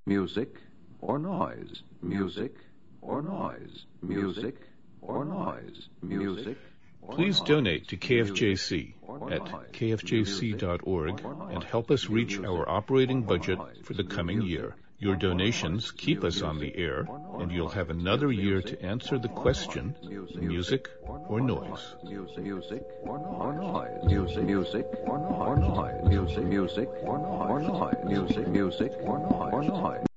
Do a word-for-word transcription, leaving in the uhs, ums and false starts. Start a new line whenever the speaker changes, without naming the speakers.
music or noise, music or noise, music or noise, music.
Please donate to K F J C at k f j c dot org and help us reach our operating budget for the coming year. Your donations keep us on the air, and you'll have another year to answer the question, music or noise.
Music or noise, music, music or noise, music, music or noise, music, music or noise.